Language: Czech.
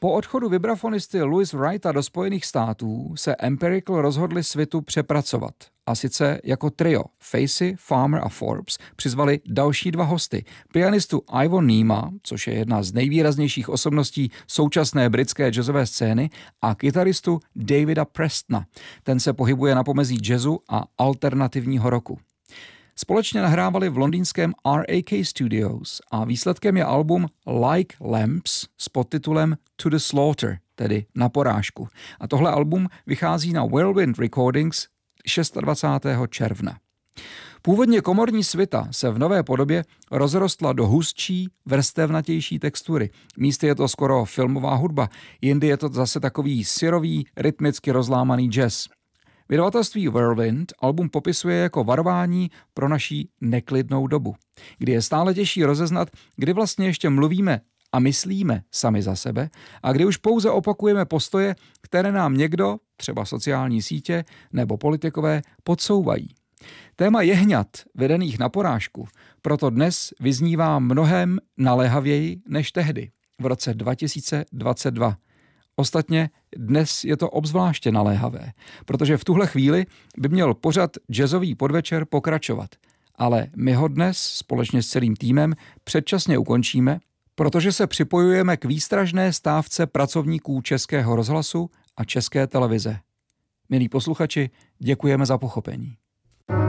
Po odchodu vibrafonisty Louis Wrighta do Spojených států se Empirical rozhodli svitu přepracovat. A sice jako trio Facey, Farmer a Forbes přizvali další dva hosty. Pianistu Ivor Neema, což je jedna z nejvýraznějších osobností současné britské jazzové scény, a kytaristu Davida Prestona. Ten se pohybuje na pomezí jazzu a alternativního rocku. Společně nahrávali v londýnském RAK Studios a výsledkem je album Like Lamps s podtitulem To the Slaughter, tedy Na porážku. A tohle album vychází na Whirlwind Recordings 26. června. Původně komorní svita se v nové podobě rozrostla do hustší, vrstevnatější textury. Místy je to skoro filmová hudba, jindy je to zase takový syrový, rytmicky rozlámaný jazz. Vydavatelství Whirlwind album popisuje jako varování pro naší neklidnou dobu, kdy je stále těžší rozeznat, kdy vlastně ještě mluvíme a myslíme sami za sebe a kdy už pouze opakujeme postoje, které nám někdo, třeba sociální sítě nebo politikové, podsouvají. Téma jehňat vedených na porážku proto dnes vyznívá mnohem naléhavěji než tehdy, v roce 2022. Ostatně dnes je to obzvláště naléhavé, protože v tuhle chvíli by měl pořad jazzový podvečer pokračovat. Ale my ho dnes společně s celým týmem předčasně ukončíme, protože se připojujeme k výstražné stávce pracovníků Českého rozhlasu a České televize. Milí posluchači, děkujeme za pochopení.